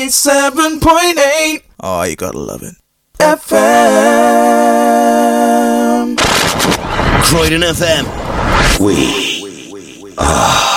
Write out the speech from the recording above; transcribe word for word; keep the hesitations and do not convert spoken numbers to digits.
seven point eight. Oh, you gotta love it. F M. Croydon F M. We are